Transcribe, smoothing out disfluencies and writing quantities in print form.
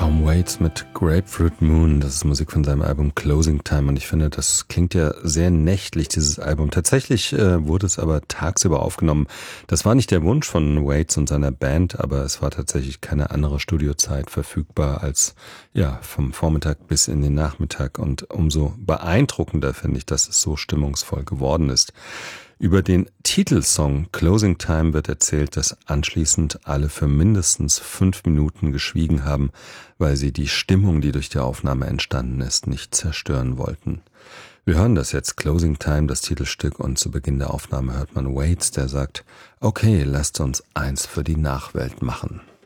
Tom Waits mit Grapefruit Moon, das ist Musik von seinem Album Closing Time und ich finde, das klingt ja sehr nächtlich, dieses Album. Tatsächlich wurde es aber tagsüber aufgenommen. Das war nicht der Wunsch von Waits und seiner Band, aber es war tatsächlich keine andere Studiozeit verfügbar als vom Vormittag bis in den Nachmittag und umso beeindruckender finde ich, dass es so stimmungsvoll geworden ist. Über den Titelsong Closing Time wird erzählt, dass anschließend alle für mindestens 5 Minuten geschwiegen haben, weil sie die Stimmung, die durch die Aufnahme entstanden ist, nicht zerstören wollten. Wir hören das jetzt, Closing Time, das Titelstück, und zu Beginn der Aufnahme hört man Waits, der sagt, okay, lasst uns eins für die Nachwelt machen.